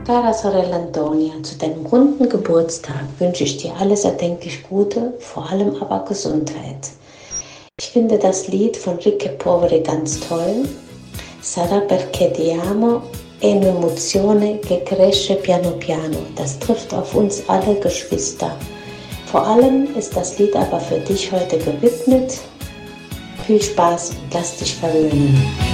Cara Sorella Antonia, zu deinem runden Geburtstag wünsche ich dir alles erdenklich Gute, vor allem aber Gesundheit. Ich finde das Lied von Ricche Poveri ganz toll. Sarà perché ti amo è un'emozione che cresce piano piano. Das trifft auf uns alle Geschwister. Vor allem ist das Lied aber für dich heute gewidmet. Viel Spaß und lass dich verwöhnen.